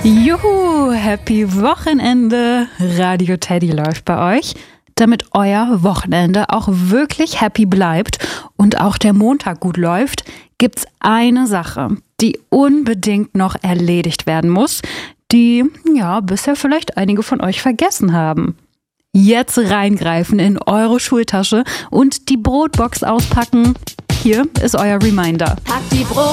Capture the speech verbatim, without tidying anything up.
Juhu, happy Wochenende. Radio Teddy läuft bei euch. Damit euer Wochenende auch wirklich happy bleibt und auch der Montag gut läuft, gibt's eine Sache, die unbedingt noch erledigt werden muss, die ja bisher vielleicht einige von euch vergessen haben. Jetzt reingreifen in eure Schultasche und die Brotbox auspacken. Hier ist euer Reminder. Pack die Brot